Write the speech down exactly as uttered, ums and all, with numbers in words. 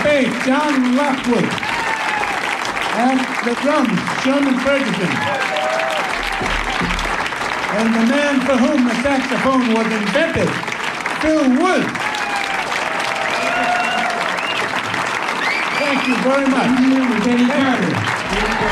bass, John Lockwood. At the drums, Sherman Ferguson. And the man for whom the saxophone was invented, Phil Wood. Thank you very much. Benny Carter.